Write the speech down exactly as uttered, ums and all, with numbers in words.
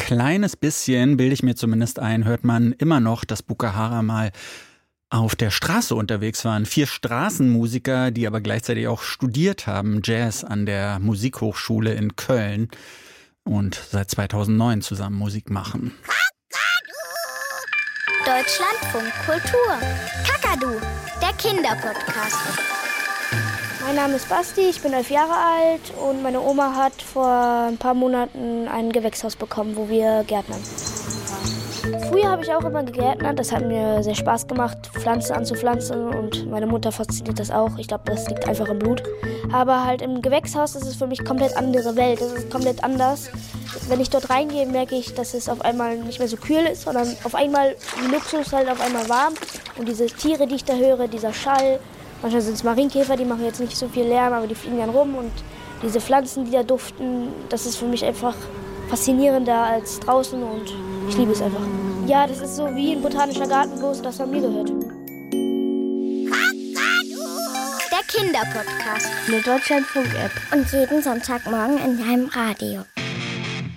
kleines bisschen, bilde ich mir zumindest ein, hört man immer noch, dass Bukahara mal auf der Straße unterwegs waren. Vier Straßenmusiker, die aber gleichzeitig auch studiert haben, Jazz an der Musikhochschule in Köln und seit zweitausendneun zusammen Musik machen. Deutschlandfunk Kultur. Kakadu, der Kinderpodcast. Mein Name ist Basti, ich bin elf Jahre alt und meine Oma hat vor ein paar Monaten ein Gewächshaus bekommen, wo wir gärtnern. Früher habe ich auch immer gegärtnert, das hat mir sehr Spaß gemacht, Pflanzen anzupflanzen und meine Mutter fasziniert das auch. Ich glaube, das liegt einfach im Blut. Aber halt im Gewächshaus ist es für mich komplett andere Welt, es ist komplett anders. Wenn ich dort reingehe, merke ich, dass es auf einmal nicht mehr so kühl ist, sondern auf einmal wie Luxus halt auf einmal warm. Und diese Tiere, die ich da höre, dieser Schall, manchmal sind es Marienkäfer, die machen jetzt nicht so viel Lärm, aber die fliegen dann rum. Und diese Pflanzen, die da duften, das ist für mich einfach faszinierender als draußen und ich liebe es einfach. Ja, das ist so wie ein botanischer Garten, bloß dass er mir gehört. Der Kinderpodcast. Eine Deutschlandfunk-App. Und jeden Sonntagmorgen in deinem Radio.